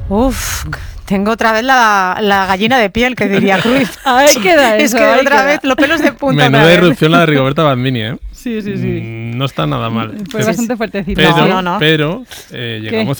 Uf, tengo otra vez la gallina de piel, que diría Cruyff. A ver, queda eso. Es que otra vez los pelos de punta. Menuda irrupción la de Rigoberta Bandini, ¿eh? Sí. No está nada mal. Fue bastante fuertecito. Pero llegamos